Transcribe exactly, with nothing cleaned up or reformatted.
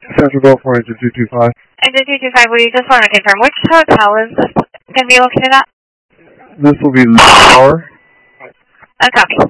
Central Gulf four engine two two five. Engine two two five, we just want to confirm, which hotel is this going to be located at? This will be Tower. A copy.